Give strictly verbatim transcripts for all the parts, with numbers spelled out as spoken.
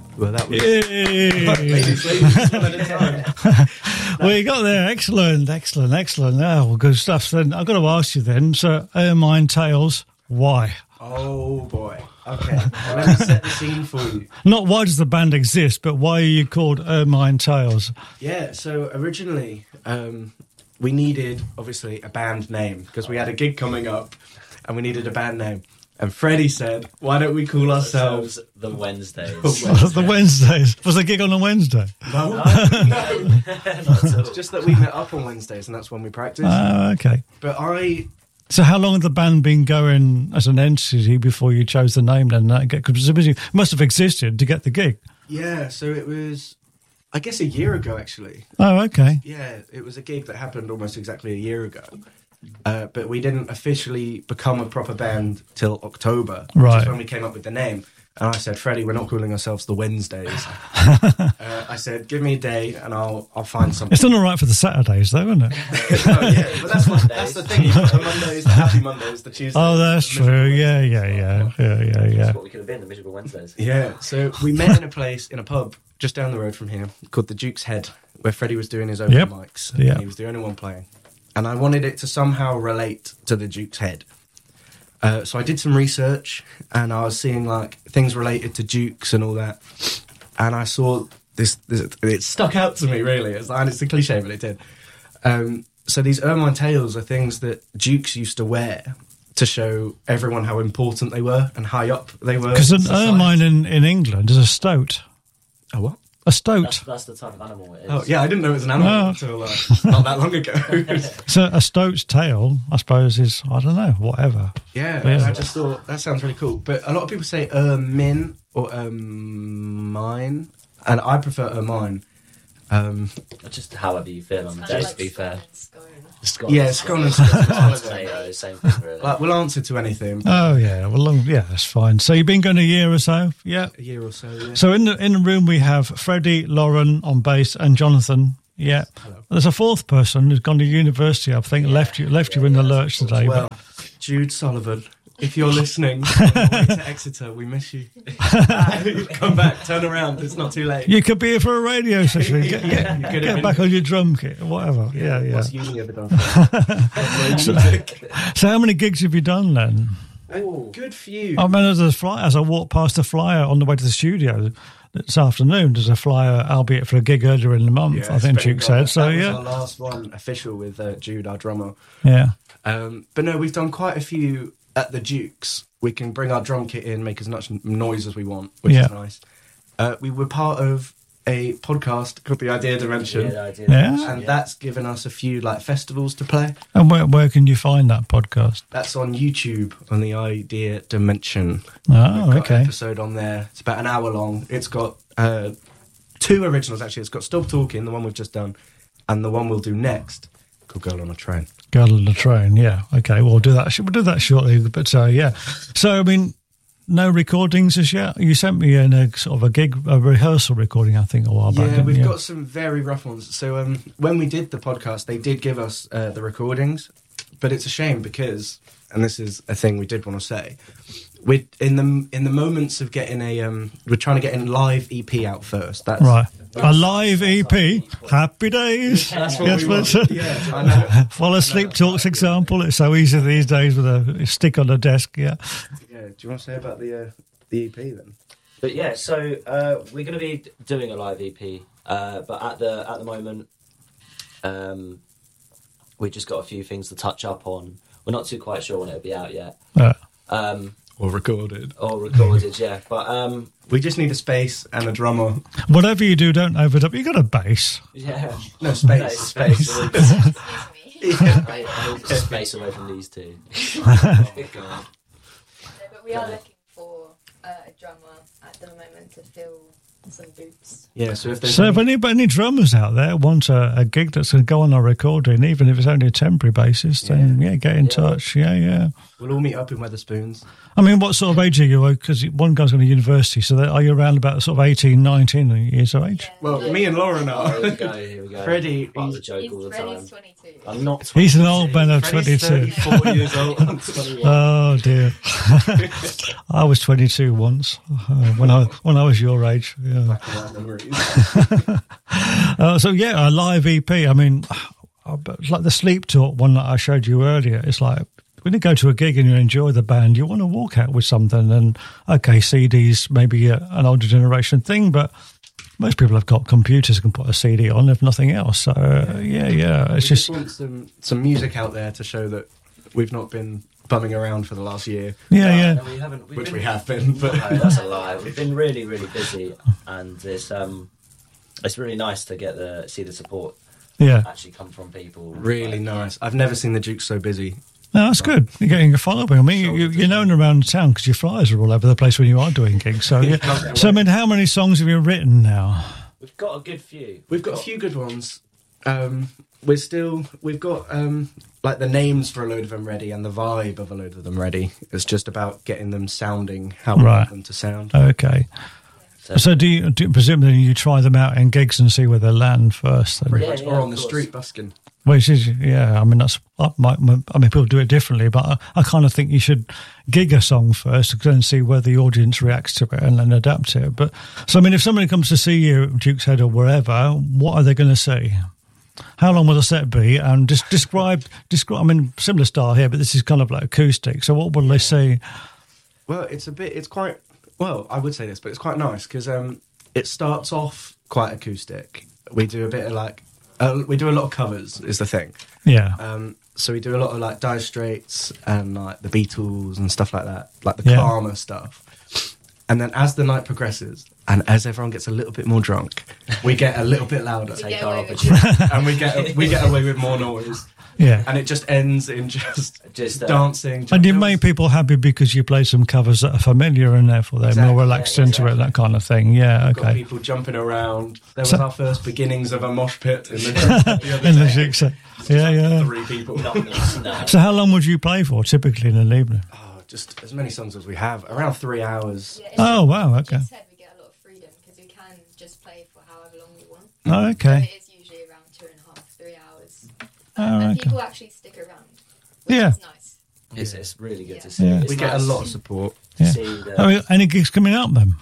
Well, that was... Ladies, ladies, one at a time. Well, you got there. Excellent, excellent, excellent. Oh, well, good stuff. Then I've got to ask you then, so Ermine Tales, why? Oh, boy. Okay, well, let me set the scene for you. Not why does the band exist, but why are you called Ermine Tales? Yeah, so originally um, we needed, obviously, a band name because we had a gig coming up and we needed a band name. And Freddie said, why don't we call ourselves... The Wednesdays. The Wednesdays. Was the gig on a Wednesday? No. No, no. It's just that we met up on Wednesdays and that's when we practiced. Oh, okay. But I... So how long had the band been going as an entity before you chose the name then? Because it must have existed to get the gig. Yeah, so it was, I guess, a year ago, actually. Oh, okay. Yeah, it was a gig that happened almost exactly a year ago. Uh, but we didn't officially become a proper band till October, which right. is when we came up with the name. And I said, Freddie, we're not calling ourselves the Wednesdays. uh, I said, give me a day and I'll I'll find something. It's done all right for the Saturdays, though, isn't it? Oh, yeah, but that's, what, that's the thing. You've got the Mondays, the Happy Mondays, the Tuesdays. Oh, that's true. Yeah, yeah, yeah, yeah, yeah, yeah. That's what we could have been, the Miserable Wednesdays. Yeah, so we met in a place, in a pub, just down the road from here, called the Duke's Head, where Freddie was doing his open yep. mics. Yep. And he was the only one playing. And I wanted it to somehow relate to the Duke's Head. Uh, so I did some research, and I was seeing like things related to Dukes and all that. And I saw this, this it stuck out to me, really. It's, and it's a cliche, but it did. Um, so these ermine tails are things that Dukes used to wear to show everyone how important they were and high up they were. Because an ermine in, in England is a stoat. A what? A stoat. That's, that's the type of animal it is. Oh, yeah, I didn't know it was an animal No. until uh, not that long ago. So a stoat's tail, I suppose, is, I don't know, whatever. Yeah, Yeah. I just thought that sounds really cool. But a lot of people say ermine or ermine, and I prefer ermine. Um, Just however you feel on the Kind day, of to like be fair. scone. Scone. Yeah, scone and scone. Potato, same thing, really. like, we'll answer to anything. Oh, yeah, well, long, yeah, that's fine. So you've been going a year or so? Yeah. A year or so, yeah. So in the in the room we have Freddie, Lauren on bass, and Jonathan. Yeah. Hello. There's a fourth person who's gone to university, I think, Yeah. left you left you Yeah, in the yeah, lurch today. Well, Jude Sullivan, if you're listening on the way to Exeter, we miss you. Come back, turn around, it's not too late. You could be here for a radio session. Get, Yeah, you get, could have get been- back on your drum kit, or whatever. Yeah, yeah. What's uni ever done for music? So how many gigs have you done then? A good few. I mean, as a flyer, as I walked past a flyer on the way to the studio this afternoon, there's a flyer, albeit for a gig earlier in the month, Yeah, I think it's been Duke gone. said. So, that was yeah. our last one official with uh, Jude, our drummer. Yeah. Um, but no, we've done quite a few at the Dukes. We can bring our drum kit in, make as much noise as we want, which Yeah. is nice. Uh, we were part of a podcast called The Idea Dimension, Yeah, the idea. Yeah. and that's given us a few like festivals to play. And where, where can you find that podcast? That's on YouTube on The Idea Dimension. Oh, We've got okay. an episode on there. It's about an hour long. It's got uh, two originals, actually. It's got Stop Talking, the one we've just done, and the one we'll do next, called Girl on a Train. Girl on the Train, yeah. Okay, we'll do that. We'll do that shortly. But uh, yeah. So, I mean, no recordings as yet? You sent me in a sort of a gig, a rehearsal recording, I think, a while back. Yeah, didn't we've you? got some very rough ones. So um, when we did the podcast, they did give us uh, the recordings, but it's a shame because, and this is a thing we did want to say, we in the in the moments of getting a, um, we're trying to get a live E P out first. That's Right. A live E P, Happy Days. That's what Yes, we want. but- Yeah, I know. Follow Sleep Talks example. It's so easy these days with a stick on the desk. Yeah. Yeah. Do you want to say about the uh, the E P then? But yeah, so uh, we're going to be doing a live E P, uh, but at the at the moment, um, we've just got a few things to touch up on. We're not too quite sure when it'll be out yet, Uh, um, Or recorded. or recorded. Yeah, but um, We just need a space and a drummer. whatever you do, don't overdub. You got a bass. yeah, No space. space. Excuse me. I, I need space away from these two. Oh, God. No, but we are looking for uh, a drummer at the moment to fill some boots. Yeah. So if there's So if any- any, any drummers out there want a, a gig that's going to go on our recording, even if it's only a temporary basis, then yeah, get in Yeah. touch. Yeah, yeah. we'll all meet up in Weatherspoons. I mean, what sort of age are you? Because one guy's going to university, so are you around about sort of eighteen, nineteen years of age? Yeah. Well, No, me and Lauren Oh, are. here we go. Here we go. Freddie, Part of the he's- joke He's all the Freddie's time. twenty-two. I'm not. He's an old man of Freddie's twenty-two. thirty-four years old. I'm twenty-one. Oh dear, I was twenty-two once uh, when I when I was your age. yeah. Black and white memories. Uh, so yeah, a live E P. I mean, it's like the Sleep Talk one that I showed you earlier. It's like when you go to a gig and you enjoy the band, you want to walk out with something. And okay, C Ds maybe a, an older generation thing, but most people have got computers who can put a C D on, if nothing else. So uh, yeah, yeah, it's we just, just want some some music out there to show that we've not been bumming around for the last year. yeah, No, yeah. no, we haven't. We've Which been- we have been, but- No, that's a lie. We've been really, really busy, and it's um, it's really nice to get the see the support Yeah, actually come from people. Really Like, nice. I've never seen the Dukes so busy. no, that's good. You're getting a following. I mean, you, you, you're known around town because your flyers are all over the place when you are doing gigs. So yeah. So I mean, how many songs have you written now? We've got a good few. We've got a few good ones. Um, we're still we've got um, like the names for a load of them ready and the vibe of a load of them ready. It's just about getting them sounding how we Right. want them to sound. Okay. So, So do you, do, presumably you try them out in gigs and see where they land first? Then? Pretty Yeah, much, yeah, or of on the course. street busking. Which is, yeah, I mean, that's, I, might, I mean, people do it differently, but I, I kind of think you should gig a song first and then see where the audience reacts to it and then adapt it. But, so, I mean, if somebody comes to see you at Duke's Head or wherever, what are they going to see? How long will the set be? And just describe, describe, I mean, similar style here, but this is kind of like acoustic. So what will they see? Well, it's a bit. It's quite. Well, I would say this, but it's quite nice because um, it starts off quite acoustic. We do a bit of like. Uh, we do a lot of covers. Is the thing. Yeah. Um, so we do a lot of like Dire Straits and like the Beatles and stuff like that, like the Yeah. calmer stuff. And then as the night progresses and as everyone gets a little bit more drunk, we get a little bit louder We take get our away with opportunity. and we get we get away with more noise. Yeah. And it just ends in just, Just, uh, dancing. And you There make was- people happy because you play some covers that are familiar and therefore they're Exactly, more relaxed yeah, into it, exactly. that kind of thing. Yeah, We've got okay. people jumping around. There was So- our first beginnings of a mosh pit in the, the other In the day. Duke's Head. Yeah, yeah. Three people. Not this, no. So how long would you play for typically in an evening? Oh, just as many songs as we have. Around three hours. Yeah, Oh, wow, okay. Just said we get a lot of freedom because we can just play for however long we want. Oh, So okay. it is usually around two and a half, three hours. Oh, Um, and okay. people actually stick around, which Yeah. is nice. It's, it's really good Yeah. to see. Yeah. It's We get nice a lot of support. to Yeah. see the, I mean, any gigs coming up then?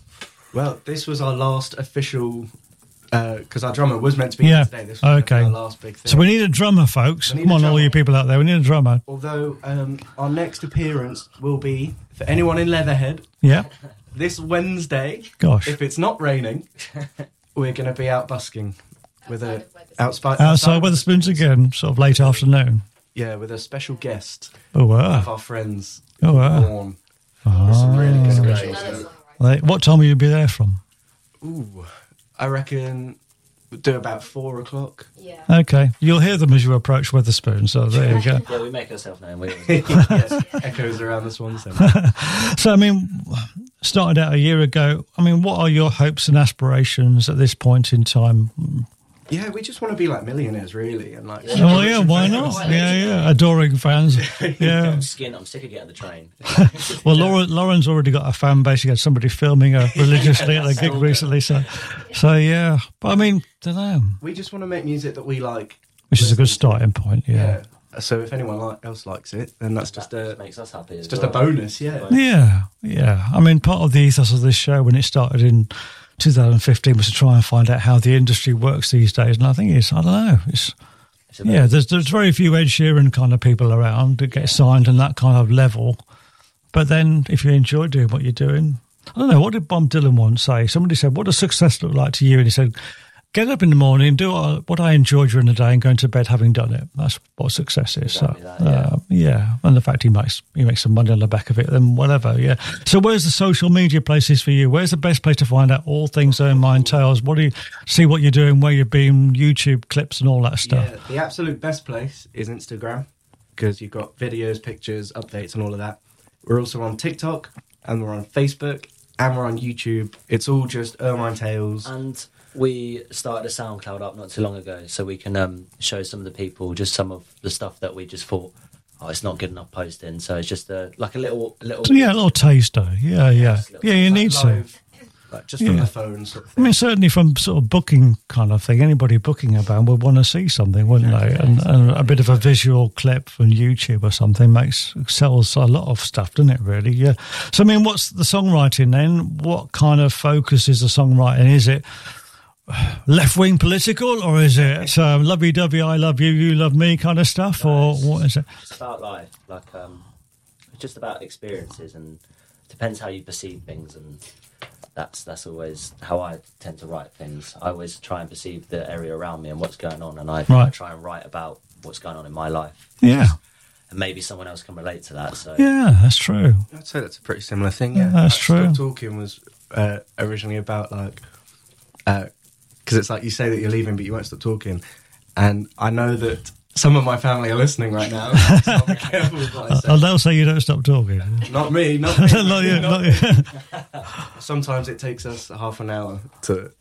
Well, this was our last official, because our drummer was meant to be Yeah. here today. This was Okay. our last big thing. So we need a drummer, folks. We need Come a on, all drummer. you people out there. We need a drummer. Although um, our next appearance will be, for anyone in Leatherhead, Yeah. this Wednesday. Gosh. If it's not raining, we're going to be out busking with a Outside of Wetherspoons. outside, Outside Wetherspoons again, sort of late afternoon. Yeah, with a special guest Oh, of wow. our friends. Oh, wow. Vaughan. There's some really good Oh. specials. Another songwriter. Like, what time will you be there from? Ooh, I reckon we'll do about four o'clock. Yeah. Okay. You'll hear them as you approach Wetherspoons, so there you go. yeah, we make ourselves known. We, Yes, echoes around the Swan Centre. So, I mean, started out a year ago. I mean, what are your hopes and aspirations at this point in time? Yeah, we just want to be like millionaires, really, and like. Oh, yeah, why not? Yeah, yeah. Adoring fans. Yeah. I'm skin. I'm sick of getting the train. Well, Laura, Lauren's already got a fan base. She had somebody filming her religiously at the gig recently. So, so yeah. But I mean, don't know. We just want to make music that we like. Which is a good starting point. Yeah. Yeah. So if anyone like, else likes it, then that's just That a just makes us happy. it's just a bonus. Yeah. Yeah. Yeah. I mean, part of the ethos of this show when it started in two thousand fifteen was to try and find out how the industry works these days. And I think it's, I don't know, it's, It's about- yeah, there's there's very few Ed Sheeran kind of people around that get signed and that kind of level. But then if you enjoy doing what you're doing, I don't know, what did Bob Dylan once say? Somebody said, what does success look like to you? And he said, get up in the morning, do what, what I enjoy during the day and go into bed having done it. That's what success is. Exactly so, that, yeah. uh, yeah. And the fact he makes he makes some money on the back of it, then whatever, yeah. So where's the social media places for you? Where's the best place to find out all things Own Mind Tales? What do you see what you're doing, where you've been, YouTube clips and all that stuff? Yeah, the absolute best place is Instagram because you've got videos, pictures, updates, and all of that. We're also on TikTok and we're on Facebook and we're on YouTube. It's all just Ermine Tales. And we started a SoundCloud up not too long ago, so we can um, show some of the people just some of the stuff that we just thought, oh, it's not good enough posting. So it's just a, like a little, a little. So, yeah, a little taster. Yeah, yeah. Yes, little Yeah, you need to. Live. like just from Yeah. the phone sort of I thing. mean, certainly from sort of booking kind of thing, anybody booking a band would want to see something, wouldn't they? And, and a bit of a visual clip from YouTube or something makes sells a lot of stuff, doesn't it? Really, yeah. So, I mean, what's the songwriting then? What kind of focus is the songwriting? Is it left wing political, or is it um, lovey dovey, I love you, you love me kind of stuff, or what is it? It's about life, like um, it's just about experiences, and it depends how you perceive things, and that's that's always how I tend to write things. I always try and perceive the area around me and what's going on, and I, I Right. try and write about what's going on in my life, Yeah, and maybe someone else can relate to that. So yeah, that's true. I'd say that's a pretty similar thing. Yeah, Yeah, that's Like, true. Stop Talking was uh, originally about like, because it's like you say that you're leaving, but you won't stop talking, and I know that some of my family are listening right now. So I'll be careful with what I say. Oh, they'll say you don't stop talking. Not me, not me. not you, not you. Sometimes it takes us half an hour to.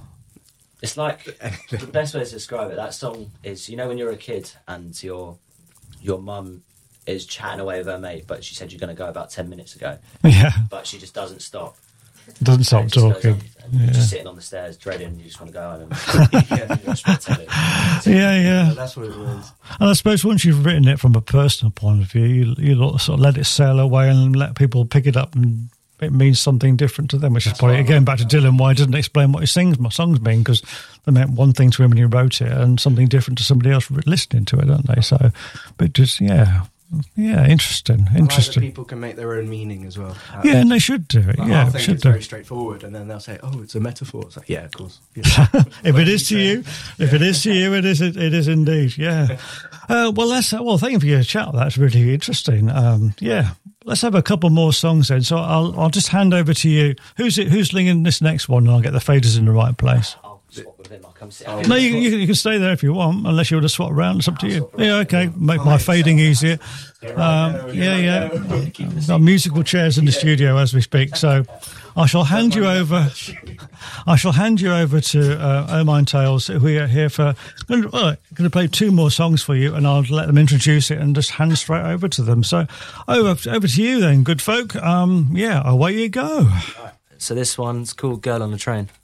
it's like the best way to describe it. That song is, you know, when you're a kid and your your mum is chatting away with her mate, but she said you're going to go about ten minutes ago, Yeah, but she just doesn't stop. doesn't stop And it just goes talking. on, and You're Yeah. just sitting on the stairs, dreading. You just want to go home and yeah, you watch the telly. Yeah, yeah. That's what it was. And I suppose once you've written it from a personal point of view, you, you sort of let it sail away and let people pick it up, and it means something different to them, which is That's probably, what I again, like back to Dylan, why he doesn't explain what his sings, my songs mean, because they meant one thing to him when he wrote it and something different to somebody else listening to it, don't they? So, but just, yeah, yeah, interesting, I like that interesting. people can make their own meaning as well. Uh, Yeah, and they should do it. like, Yeah, I think should it's do. very straightforward, and then they'll say, "Oh, it's a metaphor." It's like, yeah, of course. Yeah. If it is to you, if it is to you, it is. It is indeed. Yeah. Uh, well, let's. Well, thank you for your chat. That's really interesting. Um, yeah. Let's have a couple more songs then. So I'll I'll just hand over to you. Who's it? Who's linging this next one? And I'll get the faders in the right place. I'll swap with him. I'll come sit. Oh, No, you, you, can- you can stay there if you want, unless you want to swap around. It's up to you. swap around. Yeah, okay. Make my fading easier. Um, yeah, yeah. We've got musical chairs in the studio as we speak. So I shall hand you over. I shall hand you over to uh, Ermine Tales. We are here for. Going to, well, going to play two more songs for you, and I'll let them introduce it and just hand straight over to them. So over over to you then, good folk. Um, yeah, away you go. So this one's called "Girl on the Train."